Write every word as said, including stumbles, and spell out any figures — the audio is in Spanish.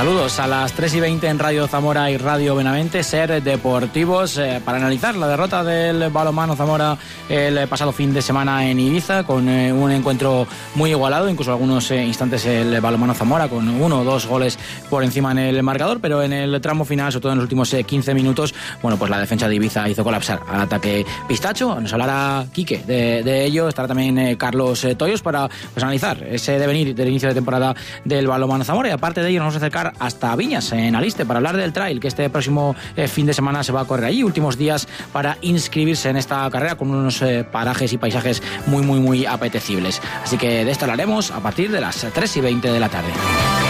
Saludos a las tres y veinte en Radio Zamora y Radio Benavente, Ser Deportivos, eh, para analizar la derrota del balonmano Zamora el pasado fin de semana en Ibiza, con eh, un encuentro muy igualado, incluso algunos eh, instantes el balonmano Zamora con uno o dos goles por encima en el marcador, pero en el tramo final, sobre todo en los últimos eh, quince minutos, bueno, pues la defensa de Ibiza hizo colapsar al ataque Pistacho. Nos hablará Quique de, de ello, estará también eh, Carlos eh, Toyos para pues, analizar ese devenir del inicio de temporada del balonmano Zamora, y aparte de ello nos vamos a acercar hasta Viñas, en Aliste, para hablar del trail que este próximo eh, fin de semana se va a correr allí. Últimos días para inscribirse en esta carrera, con unos eh, parajes y paisajes muy muy muy apetecibles. Así que de esto hablaremos a partir de las tres y veinte de la tarde.